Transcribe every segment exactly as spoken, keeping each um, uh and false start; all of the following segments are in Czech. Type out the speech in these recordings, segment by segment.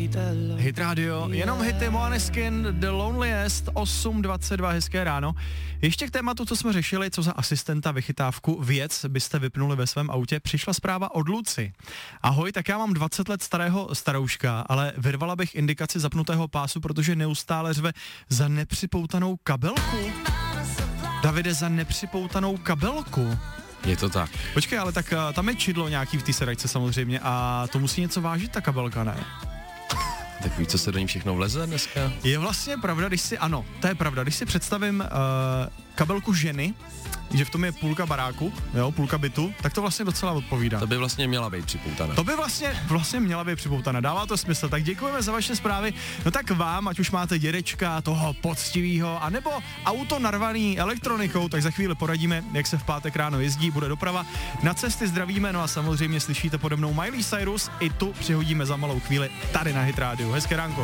Hit Radio, jenom hity, Måneskin, The Loneliest, osm dvacet dva, hezké ráno. Ještě k tématu, co jsme řešili, co za asistenta vychytávku věc byste vypnuli ve svém autě, přišla zpráva od Luci. Ahoj, tak já mám dvacet let starého starouška, ale vyrvala bych indikaci zapnutého pásu, protože neustále řve za nepřipoutanou kabelku. Davide, za nepřipoutanou kabelku. Je to tak. Počkej, ale tak tam je čidlo nějaký v té sedačce samozřejmě a to musí něco vážit, ta kabelka, ne? Tak víš, co se do ní všechno vleze dneska? Je vlastně pravda, když si, ano, to je pravda, když si představím uh, kabelku ženy, že v tom je půlka baráku, jo, půlka bytu, tak to vlastně docela odpovídá. To by vlastně měla být připoutaná. To by vlastně, vlastně měla být připoutaná, dává to smysl. Tak děkujeme za vaše zprávy. No tak vám, ať už máte dědečka, toho poctivýho, anebo auto narvaný elektronikou, tak za chvíli poradíme, jak se v pátek ráno jezdí, bude doprava. Na cesty zdravíme, no a samozřejmě slyšíte pode mnou Miley Cyrus, i tu přihodíme za malou chvíli tady na Hit Radio. Hezké ránko.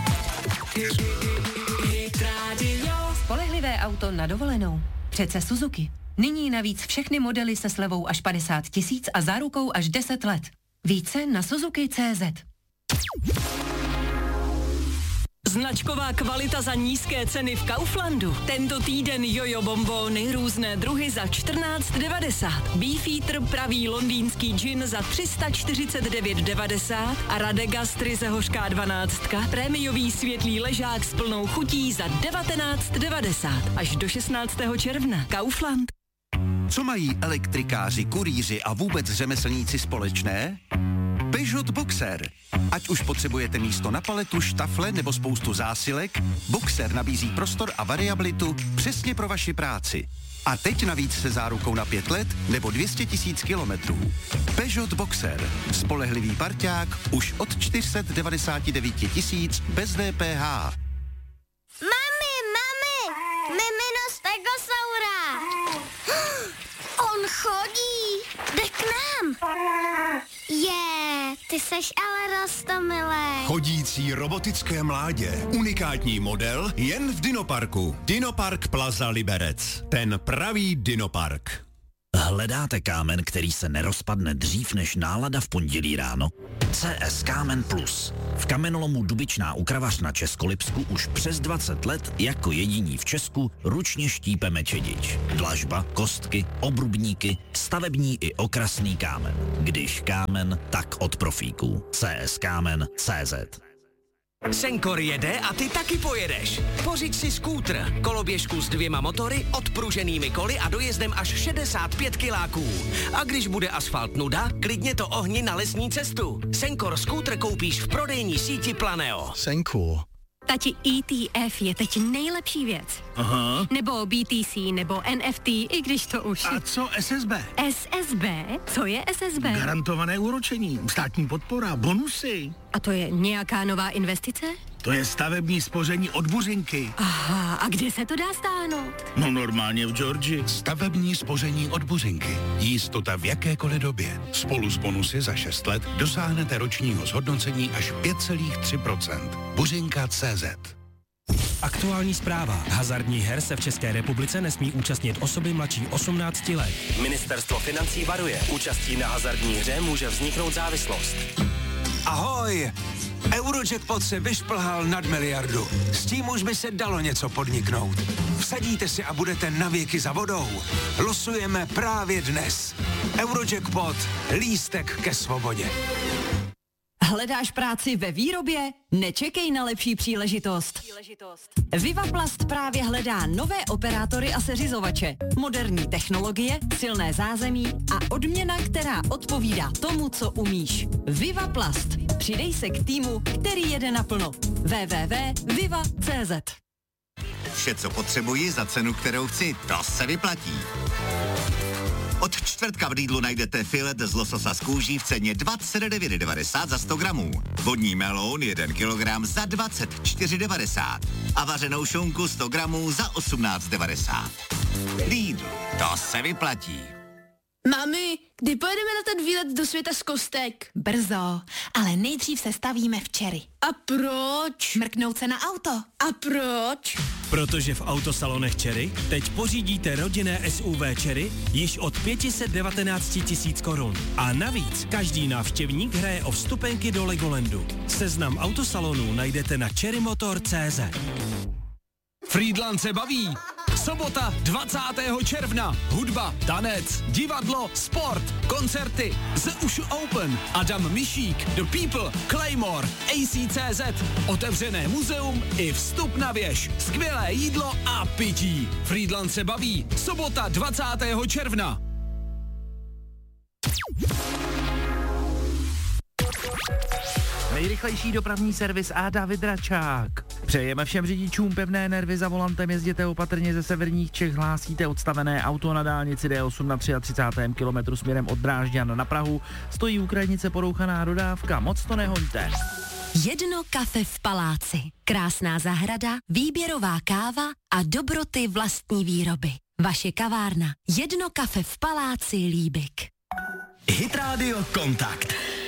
Spolehlivé auto na dovolenou. Přece Suzuki. Nyní navíc všechny modely se slevou až padesát tisíc a zárukou až deset let. Více na Suzuki tečka cé zet. Značková kvalita za nízké ceny v Kauflandu. Tento týden jojo bombóny, různé druhy za čtrnáct devadesát. Beefeater pravý londýnský gin za tři sta čtyřicet devět devadesát a Radegast ryze hořká dvanáctka. Prémiový světlý ležák s plnou chutí za devatenáct devadesát. Až do šestnáctého června. Kaufland. Co mají elektrikáři, kurýři a vůbec řemeslníci společné? Peugeot Boxer. Ať už potřebujete místo na paletu, štafle nebo spoustu zásilek, Boxer nabízí prostor a variabilitu přesně pro vaši práci. A teď navíc se zárukou na pět let nebo dvě stě tisíc kilometrů. Peugeot Boxer. Spolehlivý parťák už od čtyři sta devadesát devět tisíc bez D P H. Mami, mami, mimino Stegosaura. On chodí, jde k nám. Je, ty seš ale roztomilej. Chodící robotické mládě. Unikátní model jen v Dinoparku. Dinopark Plaza Liberec. Ten pravý Dinopark. Hledáte kámen, který se nerozpadne dřív než nálada v pondělí ráno? C S Kámen Plus. V kamenolomu Dubičná u Kravař na Českolipsku už přes dvacet let jako jediní v Česku ručně štípeme čedič. Dlažba, kostky, obrubníky, stavební i okrasný kámen. Když kámen, tak od profíků. C S Kámen tečka cé zet. Senkor jede a ty taky pojedeš. Pořiď si skútr, koloběžku s dvěma motory, odpruženými koly a dojezdem až šedesát pět kiláků. A když bude asfalt nuda, klidně to ohni na lesní cestu. Senkor skútr koupíš v prodejní síti Planeo. Senkor. Tati, E T F je teď nejlepší věc. Aha. Nebo B T C, nebo N F T, i když to už... A co S S B? S S B? Co je S S B? Garantované úročení, státní podpora, bonusy. A to je nějaká nová investice? To je stavební spoření od Buřinky. Aha, a kde se to dá stáhnout? No normálně v Georgii. Stavební spoření od Buřinky. Jistota v jakékoliv době. Spolu s bonusy za šest let dosáhnete ročního zhodnocení až pět celá tři procenta. Buřinka tečka cé zet. Aktuální zpráva. Hazardních her se v České republice nesmí účastnit osoby mladší osmnácti let. Ministerstvo financí varuje. Účastí na hazardní hře může vzniknout závislost. Ahoj! Eurojackpot se vyšplhal nad miliardu. S tím už by se dalo něco podniknout. Vsadíte si a budete navěky za vodou. Losujeme právě dnes. Eurojackpot. Lístek ke svobodě. Hledáš práci ve výrobě? Nečekej na lepší příležitost. Vivaplast právě hledá nové operátory a seřizovače, moderní technologie, silné zázemí a odměna, která odpovídá tomu, co umíš. Vivaplast. Přidej se k týmu, který jede naplno. w w w tečka viva tečka cé zet. Vše, co potřebuji za cenu, kterou chci, to se vyplatí. Od čtvrtka v Lidlu najdete filet z lososa z kůží v ceně dvacet devět devadesát za sto gramů. Vodní meloun jeden kilogram za dvacet čtyři devadesát a vařenou šunku sto gramů za osmnáct devadesát. Lidl, to se vyplatí. Mami, kdy pojedeme na ten výlet do světa z kostek? Brzo, ale nejdřív se stavíme včery. A proč? Mrknout se na auto. A proč? Protože v autosalonech Cherry teď pořídíte rodinné S U V Cherry již od pět set devatenáct tisíc korun. A navíc každý návštěvník hraje o vstupenky do Legolandu. Seznam autosalonů najdete na cherrymotor tečka cé zet. Frýdlant se baví. Sobota dvacátého června. Hudba, tanec, divadlo, sport, koncerty. The Ushu Open. Adam Mišík, The People, Claymore, A C C Z. Otevřené muzeum i vstup na věž. Skvělé jídlo a pití. Frýdlant se baví. Sobota dvacátého června. Nejrychlejší dopravní servis a David Račák. Přejeme všem řidičům pevné nervy za volantem, jezděte opatrně ze severních Čech, hlásíte odstavené auto na dálnici D osm na třicátém třetím kilometru směrem od Drážďan na Prahu, stojí u krajnice porouchaná dodávka, moc to nehoňte. Jedno kafe v paláci, krásná zahrada, výběrová káva a dobroty vlastní výroby. Vaše kavárna. Jedno kafe v paláci Líbik. Hit Radio Kontakt.